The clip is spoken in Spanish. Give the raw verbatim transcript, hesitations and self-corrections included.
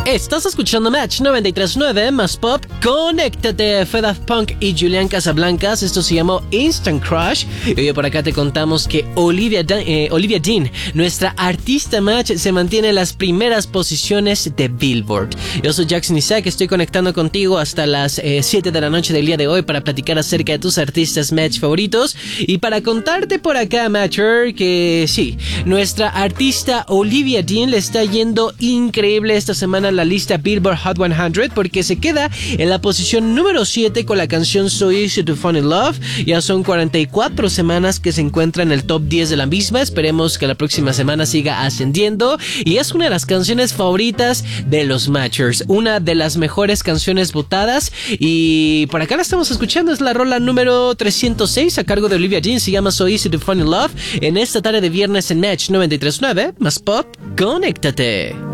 Estás escuchando Match noventa y tres punto nueve más Pop. Conéctate. Fue Daft Punk y Julián Casablancas. Esto se llamó Instant Crush. Y hoy por acá te contamos que Olivia, eh, Olivia Dean, nuestra artista Match, se mantiene en las primeras posiciones de Billboard. Yo soy Jackson Isaac. Estoy conectando contigo hasta las eh, siete de la noche del día de hoy para platicar acerca de tus artistas Match favoritos. Y para contarte por acá, Matcher, que sí, nuestra artista Olivia Dean le está yendo increíble esta semana en la lista Billboard Hot cien porque se queda en la posición número siete con la canción So Easy to Fall in Love. Ya son cuarenta y cuatro semanas que se encuentra en el top diez de la misma. Esperemos que la próxima semana siga ascendiendo y es una de las canciones favoritas de los Matchers, una de las mejores canciones votadas y por acá la estamos escuchando. Es la rola número trescientos seis a cargo de Olivia Dean, se llama So Easy to Fall in Love en esta tarde de viernes en Match noventa y tres punto nueve más Pop. Conéctate.